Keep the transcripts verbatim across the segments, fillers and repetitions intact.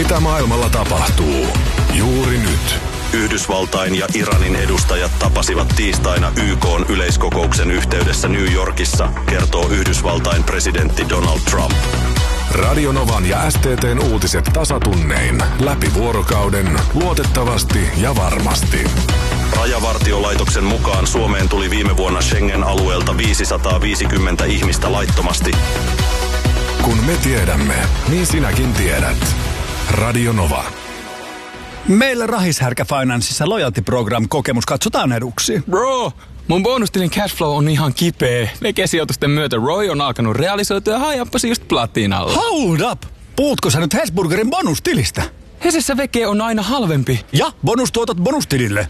Mitä maailmalla tapahtuu? Juuri nyt. Yhdysvaltain ja Iranin edustajat tapasivat tiistaina Y K:n yleiskokouksen yhteydessä New Yorkissa, kertoo Yhdysvaltain presidentti Donald Trump. Radio Novan ja S T T:n uutiset tasatunnein. Läpi vuorokauden. Luotettavasti ja varmasti. Rajavartiolaitoksen mukaan Suomeen tuli viime vuonna Schengen-alueelta viisisataaviisikymmentä ihmistä laittomasti. Kun me tiedämme, niin sinäkin tiedät. Radio Nova. Meillä Rahishärkä Financeissa Loyalty Program -kokemus katsotaan eduksi. Bro, mun bonustilin cashflow on ihan kipeä. Vekesijoitusten myötä Roy on alkanut realisoitua ja hajappasi just platinalla. Hold up! Puhutko sä nyt Hesburgerin bonustilistä? Hesessä veke on aina halvempi. Ja bonustuotot bonustilille.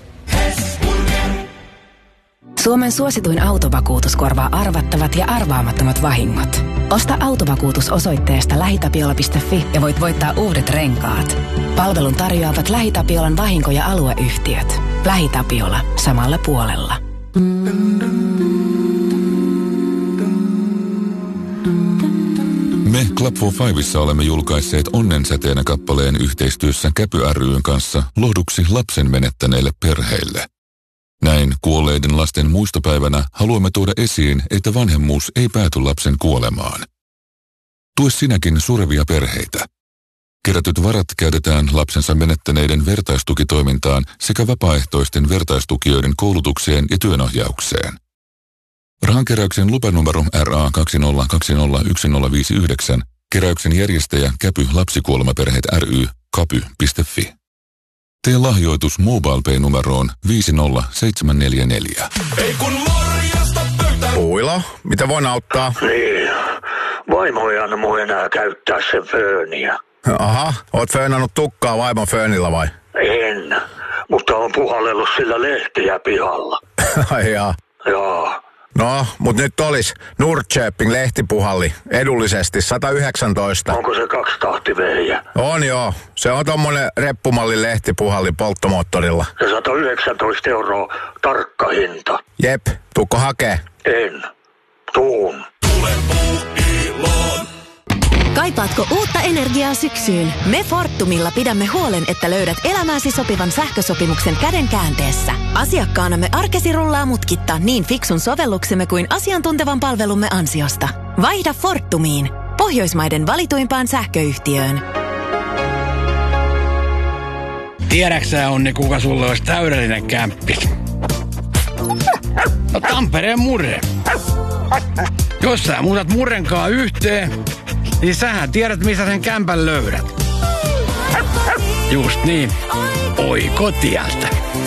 Suomen suosituin autovakuutus korvaa arvattavat ja arvaamattomat vahingot. Osta autovakuutus osoitteesta lähitapiola piste fi ja voit voittaa uudet renkaat. Palvelun tarjoavat LähiTapiolan vahinko- ja alueyhtiöt. LähiTapiola. Samalla puolella. Me Club for Fiveissa olemme julkaisseet Onnensäteenä kappaleen yhteistyössä Käpy ry:n kanssa lohduksi lapsen menettäneille perheille. Näin kuolleiden lasten muistopäivänä haluamme tuoda esiin, että vanhemmuus ei pääty lapsen kuolemaan. Tue sinäkin surevia perheitä. Kerätyt varat käytetään lapsensa menettäneiden vertaistukitoimintaan sekä vapaaehtoisten vertaistukijoiden koulutukseen ja työnohjaukseen. Rahankeräyksen lupanumero R A kaksi nolla kaksi nolla yksi nolla viisi yhdeksän, keräyksen järjestäjä Käpy Lapsikuolemaperheet ry, kapy piste fi. Tee lahjoitus MobilePay-numeroon viisi nolla seitsemän neljä neljä. Ei kun morjesta pöytään. Puilo, mitä voin auttaa? Niin, vaimo ei anna mun enää käyttää sen fööniä. Aha, oot föönannut tukkaa vaimon föönillä vai? En, mutta on puhallellut sillä lehtiä pihalla. Ai jaa. Jaa. No, mut nyt olis Nordköping lehtipuhalli edullisesti sata yhdeksäntoista. Onko se kaksitahtivehjä? On joo, se on tommonen reppumallin lehtipuhalli polttomoottorilla. Ja sata yhdeksäntoista euroa tarkka hinta. Jep, tuukko hakee? En, tuun. Tule Puuiloon. Kaipaatko uutta energiaa syksyyn? Me Fortumilla pidämme huolen, että löydät elämääsi sopivan sähkösopimuksen käden käänteessä. Asiakkaanamme arkesi rullaa mutkitta niin fiksun sovelluksemme kuin asiantuntevan palvelumme ansiosta. Vaihda Fortumiin, Pohjoismaiden valituimpaan sähköyhtiöön. Tiedäksä, Onni, kuka sulle olisi täydellinen kämppis? No Tampereen Murre. Jos sä muutat Murrenkaa yhteen, niin sähän tiedät, missä sen kämpän löydät. Just niin. Oikotieltä.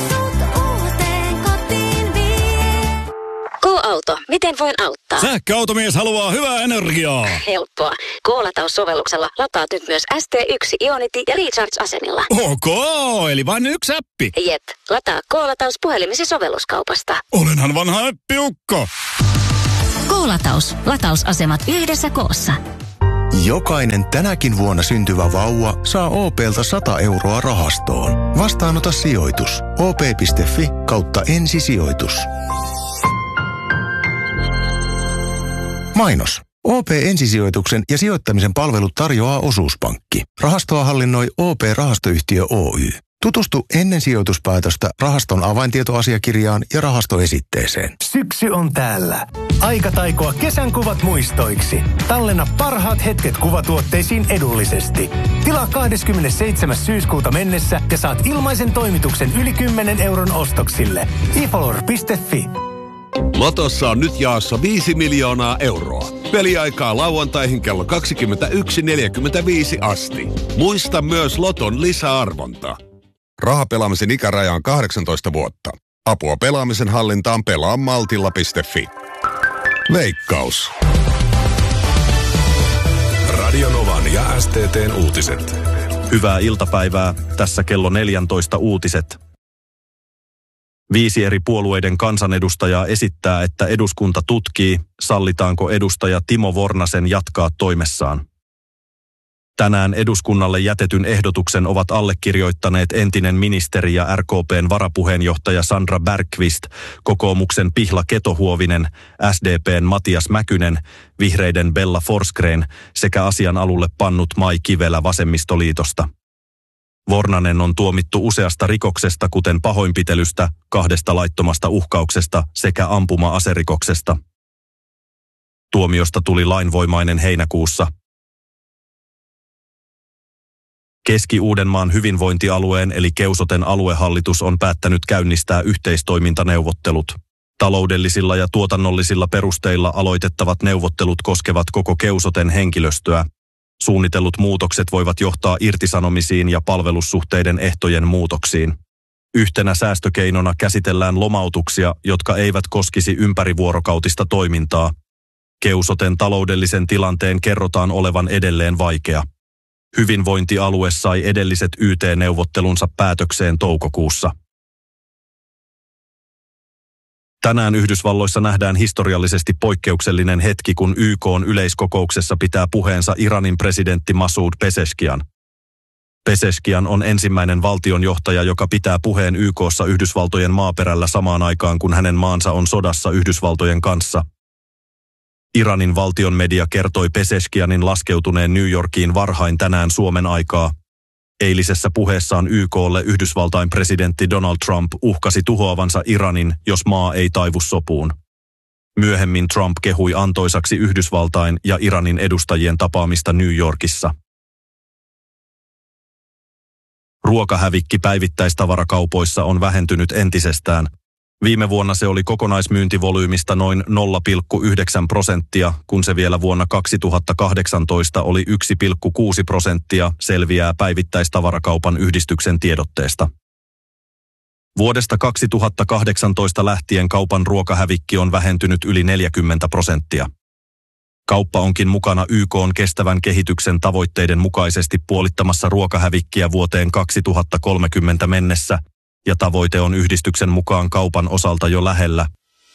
K-auto. Miten voin auttaa? Sähköautomies haluaa hyvää energiaa. Helppoa. K-lataussovelluksella lataat nyt myös S T yksi Ionity ja Recharge-asemilla. Ok, eli vain yksi appi. Jep. Lataa K-lataus puhelimesi sovelluskaupasta. Olenhan vanha appiukko. K-lataus. Latausasemat yhdessä koossa. Jokainen tänäkin vuonna syntyvä vauva saa O P:ltä sata euroa rahastoon. Vastaanota sijoitus. O P piste fi kautta ensisijoitus. Mainos. O P-ensisijoituksen ja sijoittamisen palvelut tarjoaa Osuuspankki. Rahastoa hallinnoi O P-rahastoyhtiö Oy. Tutustu ennen sijoituspäätöstä rahaston avaintietoasiakirjaan ja rahastoesitteeseen. Syksy on täällä. Aika taikoa kesän kuvat muistoiksi. Tallenna parhaat hetket kuvatuotteisiin edullisesti. Tilaa kahdeskymmenesseitsemäs syyskuuta mennessä ja saat ilmaisen toimituksen yli kymmenen euron ostoksille. ifolor piste fi. Lotossa on nyt jaossa viisi miljoonaa euroa. Peliaikaa lauantaihin kello kaksikymmentäyksi neljäkymmentäviisi asti. Muista myös Loton lisäarvonta. Rahapelaamisen ikäraja on kahdeksantoista vuotta. Apua pelaamisen hallintaan pelaa maltilla piste fi. Veikkaus. Radio Novan ja S T T:n uutiset. Hyvää iltapäivää. Tässä kello neljätoista uutiset. Viisi eri puolueiden kansanedustajaa esittää, että eduskunta tutkii, sallitaanko edustaja Timo Vornasen jatkaa toimessaan. Tänään eduskunnalle jätetyn ehdotuksen ovat allekirjoittaneet entinen ministeri ja R K P:n varapuheenjohtaja Sandra Bergqvist, kokoomuksen Pihla Keto-Huovinen, S D P:n Matias Mäkynen, vihreiden Bella Forsgren sekä asian alulle pannut Mai Kivelä vasemmistoliitosta. Vornanen on tuomittu useasta rikoksesta, kuten pahoinpitelystä, kahdesta laittomasta uhkauksesta sekä ampuma-aserikoksesta. Tuomiosta tuli lainvoimainen heinäkuussa. Keski-Uudenmaan hyvinvointialueen eli Keusoten aluehallitus on päättänyt käynnistää yhteistoimintaneuvottelut. Taloudellisilla ja tuotannollisilla perusteilla aloitettavat neuvottelut koskevat koko Keusoten henkilöstöä. Suunnitellut muutokset voivat johtaa irtisanomisiin ja palvelussuhteiden ehtojen muutoksiin. Yhtenä säästökeinona käsitellään lomautuksia, jotka eivät koskisi ympärivuorokautista toimintaa. Keusoten taloudellisen tilanteen kerrotaan olevan edelleen vaikea. Hyvinvointialue sai edelliset Y T-neuvottelunsa päätökseen toukokuussa. Tänään Yhdysvalloissa nähdään historiallisesti poikkeuksellinen hetki, kun Y K:n yleiskokouksessa pitää puheensa Iranin presidentti Masoud Pezeshkian. Pezeshkian on ensimmäinen valtionjohtaja, joka pitää puheen Y K:ssa Yhdysvaltojen maaperällä samaan aikaan, kun hänen maansa on sodassa Yhdysvaltojen kanssa. Iranin valtion media kertoi Pezeshkianin laskeutuneen New Yorkiin varhain tänään Suomen aikaa. Eilisessä puheessaan Y K:lle Yhdysvaltain presidentti Donald Trump uhkasi tuhoavansa Iranin, jos maa ei taivu sopuun. Myöhemmin Trump kehui antoisaksi Yhdysvaltain ja Iranin edustajien tapaamista New Yorkissa. Ruokahävikki päivittäistavarakaupoissa on vähentynyt entisestään. Viime vuonna se oli kokonaismyyntivolyymista noin nolla pilkku yhdeksän prosenttia, kun se vielä vuonna kaksituhattakahdeksantoista oli yksi pilkku kuusi prosenttia, selviää päivittäistavarakaupan yhdistyksen tiedotteesta. Vuodesta kaksituhattakahdeksantoista lähtien kaupan ruokahävikki on vähentynyt yli neljäkymmentä prosenttia. Kauppa onkin mukana Y K:n kestävän kehityksen tavoitteiden mukaisesti puolittamassa ruokahävikkiä vuoteen kaksituhattakolmekymmentä mennessä, ja tavoite on yhdistyksen mukaan kaupan osalta jo lähellä.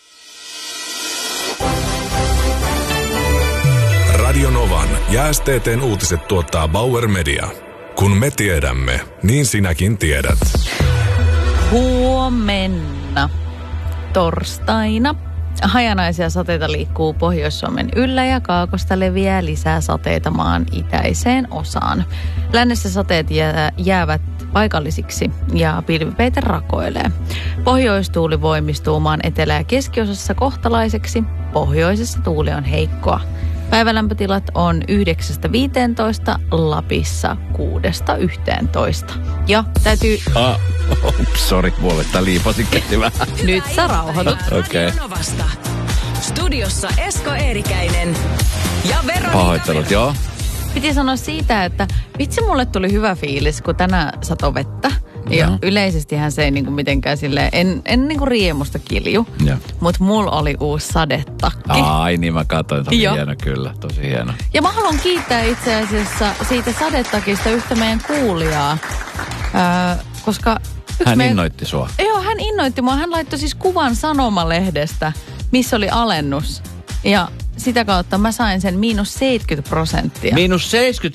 Radio Novan ja S T T:n uutiset tuottaa Bauer Media. Kun me tiedämme, niin sinäkin tiedät. Huomenna torstaina hajanaisia sateita liikkuu Pohjois-Suomen yllä ja kaakosta leviää lisää sateita maan itäiseen osaan. Lännessä sateet jää, jäävät paikallisiksi ja pilvipeite rakoilee. Pohjoistuuli voimistuu maan etelä- ja keskiosassa kohtalaiseksi. Pohjoisessa tuuli on heikkoa. Päivälämpötilat on yhdeksästä viiteentoista, Lapissa kuudesta yhteentoista. Ja täytyy... Ah, oh, sori, puolesta liipasin kettimään. Nyt sä rauhoitut. Okei. Okay. Studiossa Esko Eerikäinen ja Veronika. Pahoittelut, joo. Piti sanoa siitä, että vitsi mulle tuli hyvä fiilis, kun tänään satoi vettä. Ja no. Yleisestihän se ei niinku mitenkään silleen, en, en niinku riemusta kilju, mutta mulla oli uusi sadetakki. Ai niin, mä katsoin, tosi hieno kyllä, tosi hieno. Ja mä haluan kiittää itse asiassa siitä sadetakista yhtä meidän kuulijaa, öö, koska... Hän me... innoitti sua. Joo, hän innoitti mua. Hän laittoi siis kuvan Sanomalehdestä, missä oli alennus. Ja sitä kautta mä sain sen miinus seitsemänkymmentä prosenttia. Miinus seitsemänkymmentä